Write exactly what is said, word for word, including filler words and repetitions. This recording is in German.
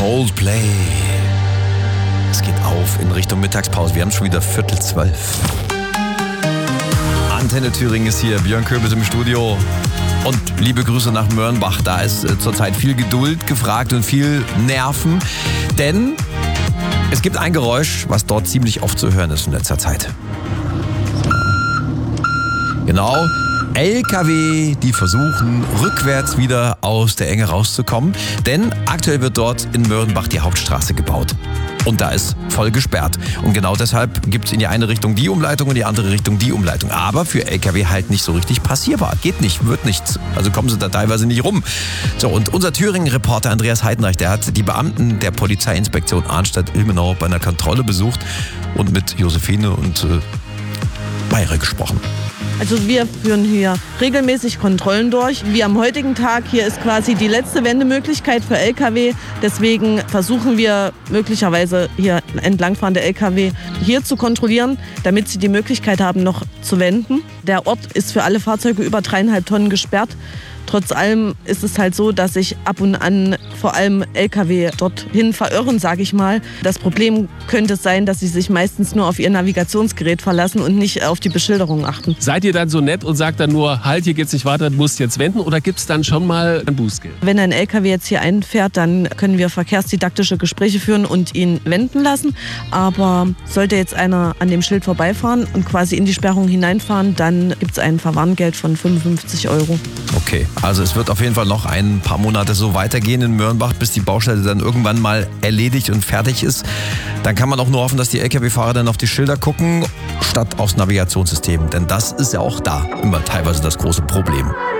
Coldplay. Es geht auf in Richtung Mittagspause. Wir haben schon wieder Viertel zwölf. Antenne Thüringen ist hier, Björn Köbis im Studio. Und liebe Grüße nach Mörnbach. Da ist äh, zurzeit viel Geduld gefragt und viel Nerven. Denn es gibt ein Geräusch, was dort ziemlich oft zu hören ist in letzter Zeit. Genau, L K W, die versuchen rückwärts wieder aus der Enge rauszukommen. Denn aktuell wird dort in Mörnbach die Hauptstraße gebaut. Und da ist voll gesperrt. Und genau deshalb gibt es in die eine Richtung die Umleitung und in die andere Richtung die Umleitung. Aber für L K W halt nicht so richtig passierbar. Geht nicht, wird nichts. Also kommen sie da teilweise nicht rum. So, und unser Thüringen-Reporter Andreas Heidenreich, der hat die Beamten der Polizeiinspektion Arnstadt-Ilmenau bei einer Kontrolle besucht und mit Josephine und äh, Mayre gesprochen. Also wir führen hier regelmäßig Kontrollen durch. Wie am heutigen Tag, hier ist quasi die letzte Wendemöglichkeit für L K W. Deswegen versuchen wir möglicherweise hier entlangfahrende L K W hier zu kontrollieren, damit sie die Möglichkeit haben, noch zu wenden. Der Ort ist für alle Fahrzeuge über dreieinhalb Tonnen gesperrt. Trotz allem ist es halt so, dass sich ab und an vor allem L K W dorthin verirren, sage ich mal. Das Problem könnte sein, dass sie sich meistens nur auf ihr Navigationsgerät verlassen und nicht auf die Beschilderung achten. Seid ihr dann so nett und sagt dann nur, halt, hier geht's nicht weiter, du musst jetzt wenden? Oder gibt es dann schon mal ein Bußgeld? Wenn ein L K W jetzt hier einfährt, dann können wir verkehrsdidaktische Gespräche führen und ihn wenden lassen. Aber sollte jetzt einer an dem Schild vorbeifahren und quasi in die Sperrung hineinfahren, dann gibt es ein Verwarngeld von fünfundfünfzig Euro. Okay, also es wird auf jeden Fall noch ein paar Monate so weitergehen in Mörnbach, bis die Baustelle dann irgendwann mal erledigt und fertig ist. Dann kann man auch nur hoffen, dass die L K W-Fahrer dann auf die Schilder gucken, statt aufs Navigationssystem. Denn das ist ja auch da immer teilweise das große Problem.